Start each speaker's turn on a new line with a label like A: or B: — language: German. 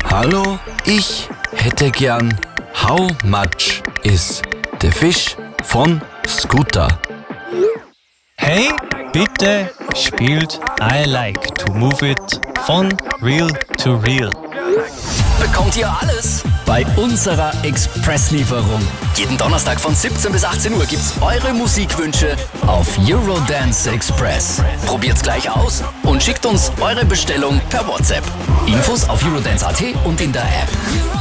A: Hallo, ich hätte gern How much is the fish von Scooter?
B: Hey, bitte spielt I Like to Move It von Real to Real.
C: Bekommt ihr alles bei unserer Expresslieferung. Jeden Donnerstag von 17 bis 18 Uhr gibt's eure Musikwünsche auf Eurodance Express. Probiert's gleich aus und schickt uns eure Bestellung per WhatsApp. Infos auf Eurodance.at und in der App.